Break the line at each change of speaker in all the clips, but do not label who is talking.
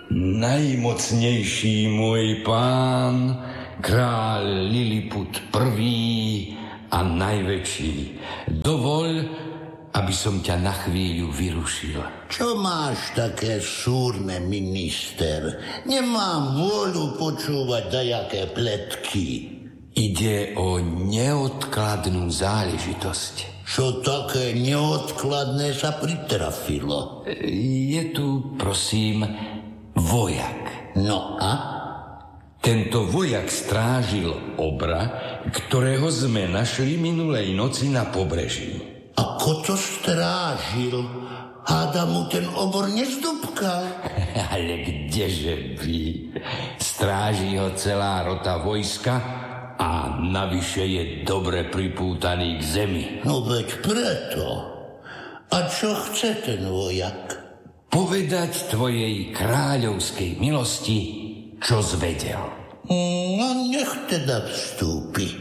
Najmocnejší môj pán, kráľ Liliput I a najväčší, dovoľ, aby som ťa na chvíľu vyrušil.
Čo máš také súrne, minister? Nemám vôľu počúvať dajaké pletky.
Ide o neodkladnú záležitosť.
Čo také neodkladné sa pritrafilo?
Je tu, prosím, vojak.
No a?
Tento vojak strážil obra, ktorého sme našli minulej noci na pobreží.
Ako to strážil? Háda mu ten obor nezdúbkal.
Ale kdeže by? Stráži ho celá rota vojska a navyše je dobre pripútaný k zemi.
No veď preto. A čo chce ten vojak?
Povedať tvojej kráľovskej milosti, čo zvedel.
No nech teda vstúpi.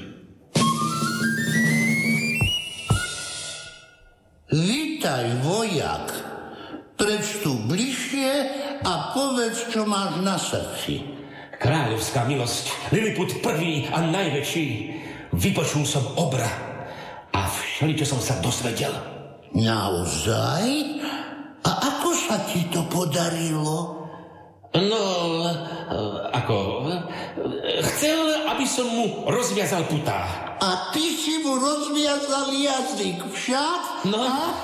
Vítaj, vojak. Predvstup bližšie a povedz, čo máš na srdci.
Kráľovská milosť, Liliput I a najväčší. Vypočul som obra a všeličo som sa dosvedel.
Naozaj? A ako sa ti to podarilo?
No, ako... Chcel, aby som mu rozviazal putá.
A ty si mu rozviazal jazyk, však?
No,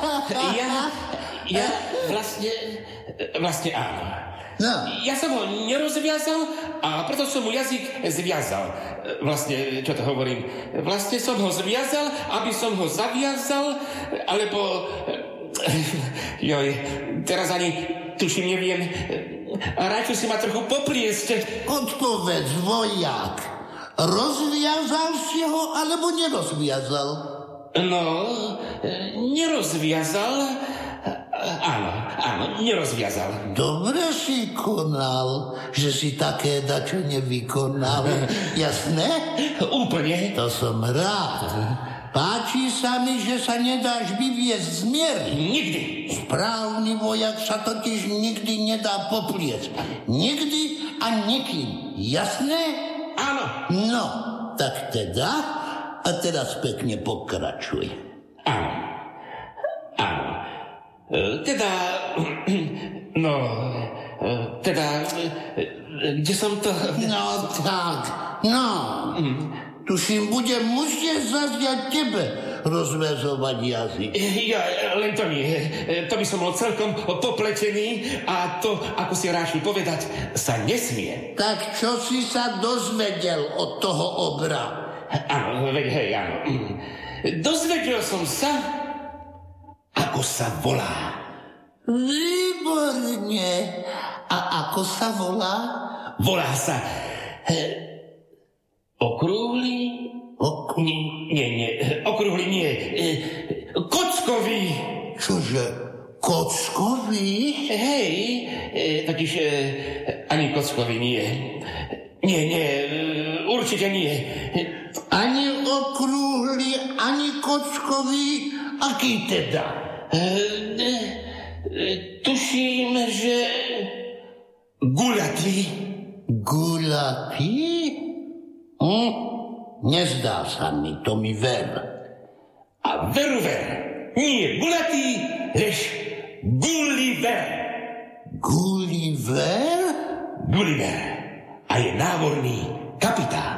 ja vlastne áno.
No.
Ja som ho nerozviazal a preto som mu jazyk zviazal. Vlastne, čo to hovorím? Vlastne som ho zviazal, aby som ho zaviazal, alebo... Joj, teraz ani tuším, neviem. Radšej si ma trochu popliesť.
Odpovedz, vojak. Rozviazal si ho, alebo nerozviazal?
No, nerozviazal. Áno, nerozviazal.
Dobre si konal, že si také dačo nevykonal. Jasné?
Úplne.
To som rád. Páči sa mi, že sa nedáš vyviesť z miery.
Nikdy.
Správny vojak sa totiž nikdy nedá popliesť. Nikdy a nikým. Jasné?
Áno.
No, tak teda. A teraz pekne pokračuj.
Áno. Teda... No... Teda... Kde som to...
No tak, no... Tuším, budem musieť zazdiať tebe rozväzovať jazyk.
Ja, len to nie. To by som bol celkom popletený a to, ako si rášil povedať, sa nesmie.
Tak čo si sa dozvedel od toho obra?
Áno, veď hej, áno. Dozvedel som sa, ako sa volá.
Výborne. A ako sa volá?
Volá sa... Okrúhly? Nie. Okrúhly nie. Kockový.
Čože? Kockový?
Hej, totiž ani kockový nie. Nie, určite nie.
Ani okrúhly, ani kockový. Aký teda?
Tuším, že guľatý.
Guľatý? Nezdá sa mi, to mi ver.
A veru ver. Nie guľatý, lež Gulliver.
Gulliver?
Gulliver. A je námorný kapitán.